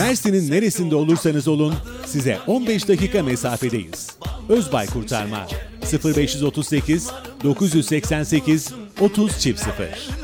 Mersin'in neresinde olursanız olun size 15 dakika mesafedeyiz. Özbay Kurtarma 0538 988 30 00